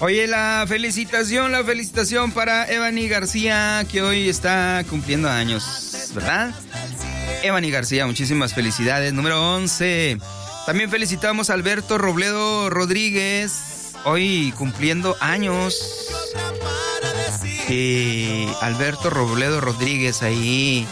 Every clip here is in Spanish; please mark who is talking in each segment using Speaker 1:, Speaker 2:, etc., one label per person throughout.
Speaker 1: Oye, la felicitación para Evany García, que hoy está cumpliendo años, ¿verdad? Evany García, muchísimas felicidades. Número 11. También felicitamos a Alberto Robledo Rodríguez, hoy cumpliendo años. Alberto Robledo Rodríguez ahí.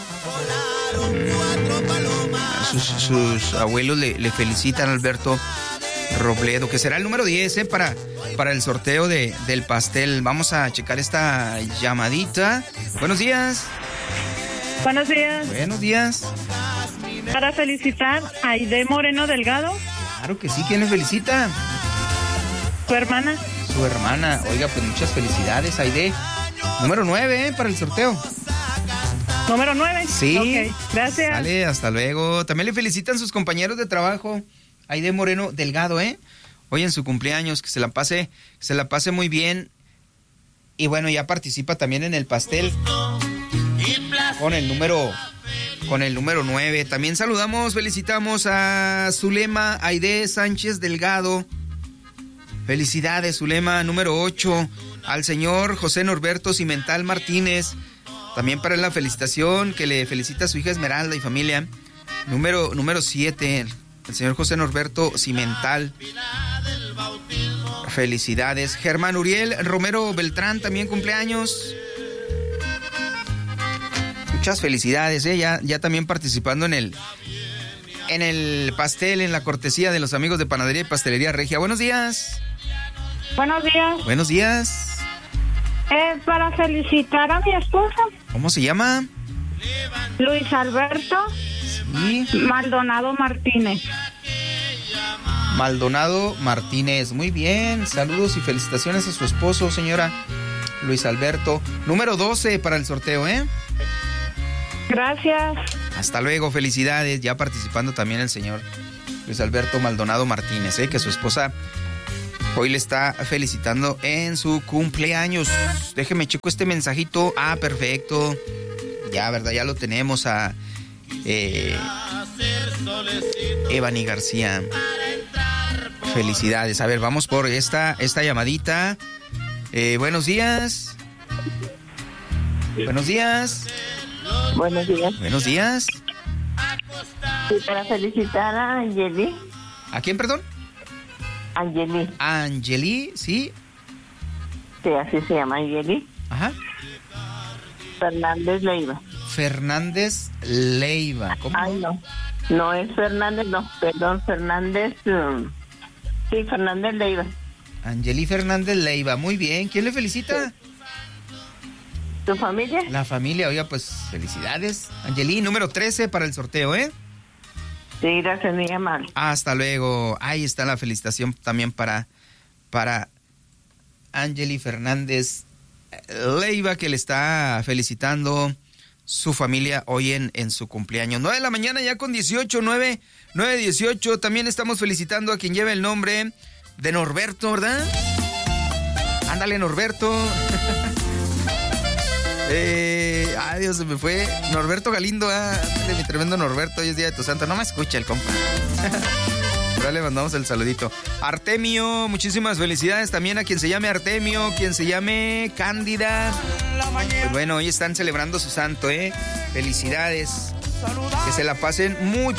Speaker 1: Sus abuelos le felicitan a Alberto Robledo, que será el número 10 para el sorteo del pastel. Vamos a checar esta llamadita. Buenos días.
Speaker 2: Buenos días.
Speaker 1: Buenos días.
Speaker 2: Para felicitar a Aide Moreno Delgado.
Speaker 1: Claro que sí, ¿quién le felicita?
Speaker 2: Su hermana.
Speaker 1: Su hermana. Oiga, pues muchas felicidades, Aide. Número 9 para el sorteo.
Speaker 2: ¿Número 9?
Speaker 1: Sí.
Speaker 2: Ok, gracias.
Speaker 1: Sale, hasta luego. También le felicitan sus compañeros de trabajo, Aide Moreno Delgado, hoy en su cumpleaños, que se la pase muy bien. Y bueno, ya participa también en el pastel con el número 9. También felicitamos a Zulema Aide Sánchez Delgado. Felicidades, Zulema. Número 8, al señor José Norberto Cimental Martínez. También para la felicitación, que le felicita a su hija Esmeralda y familia. Número 7, el señor José Norberto Cimental. Felicidades. Germán Uriel Romero Beltrán, también cumpleaños. Muchas felicidades, ya también participando en el pastel, en la cortesía de los amigos de Panadería y Pastelería Regia. Buenos días.
Speaker 2: Buenos días.
Speaker 1: Buenos días.
Speaker 2: Para felicitar a mi esposo.
Speaker 1: ¿Cómo se llama?
Speaker 2: Luis Alberto Maldonado Martínez.
Speaker 1: Maldonado Martínez, muy bien. Saludos y felicitaciones a su esposo, señora Luis Alberto. Número 12 para el sorteo,
Speaker 2: Gracias.
Speaker 1: Hasta luego, felicidades. Ya participando también el señor Luis Alberto Maldonado Martínez, que su esposa hoy le está felicitando en su cumpleaños. Déjeme checo este mensajito. Ah, perfecto. Ya, ¿verdad? Ya lo tenemos a Evany García. Felicidades. A ver, vamos por esta llamadita. Buenos días. Buenos días.
Speaker 3: Buenos días.
Speaker 1: Buenos días.
Speaker 3: Sí, para felicitar a Angeli.
Speaker 1: ¿A quién, perdón?
Speaker 3: Angeli.
Speaker 1: Angeli, ¿sí?
Speaker 3: Sí, así se llama, Angeli.
Speaker 1: Ajá.
Speaker 3: Fernández Leiva.
Speaker 1: Fernández Leiva. ¿Cómo?
Speaker 3: Ay, no. No es Fernández, no. Perdón, Fernández. Sí, Fernández Leiva.
Speaker 1: Angeli Fernández Leiva. Muy bien. ¿Quién le felicita?
Speaker 3: Sí. ¿Tu familia?
Speaker 1: La familia. Oiga, pues felicidades. Angeli, número 13 para el sorteo,
Speaker 3: Sí, gracias, mi amable.
Speaker 1: Hasta luego. Ahí está la felicitación también para Angeli Fernández Leiva, que le está felicitando su familia hoy en su cumpleaños. 9 de la mañana ya con 18, 9:18. También estamos felicitando a quien lleva el nombre de Norberto, ¿verdad? Ándale, Norberto. Dios, se me fue. Norberto Galindo, mi tremendo Norberto, hoy es día de tu santo. No me escucha el compa. Ahora le mandamos el saludito. Artemio, muchísimas felicidades también a quien se llame Artemio, quien se llame Cándida. Pues bueno, hoy están celebrando su santo, Felicidades. Que se la pasen muy,